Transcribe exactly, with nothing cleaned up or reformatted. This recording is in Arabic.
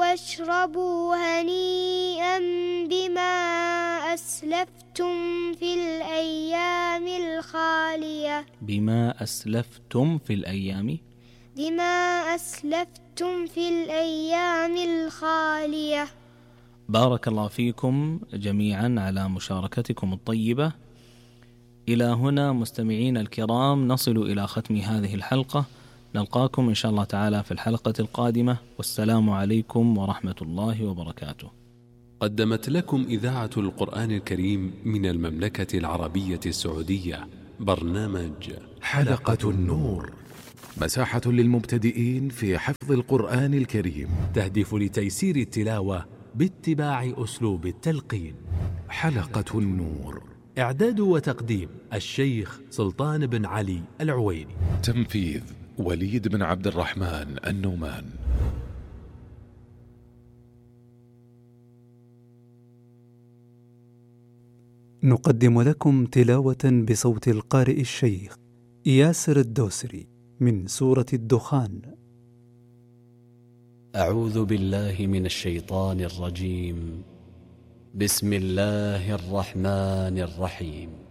واشربوا هنيئا بما أسلفتم في الأيام الخالية بما أسلفتم في الأيام بما أسلفتم في الأيام الخالية. بارك الله فيكم جميعا على مشاركتكم الطيبة. إلى هنا مستمعين الكرام نصل إلى ختم هذه الحلقة. نلقاكم إن شاء الله تعالى في الحلقة القادمة، والسلام عليكم ورحمة الله وبركاته. قدمت لكم إذاعة القرآن الكريم من المملكة العربية السعودية برنامج حلقة النور، مساحة للمبتدئين في حفظ القرآن الكريم، تهدف لتيسير التلاوة باتباع أسلوب التلقين. حلقة النور، إعداد وتقديم الشيخ سلطان بن علي العويني، تنفيذ وليد بن عبد الرحمن النومان. نقدم لكم تلاوة بصوت القارئ الشيخ ياسر الدوسري من سورة الدخان. أعوذ بالله من الشيطان الرجيم. بسم الله الرحمن الرحيم.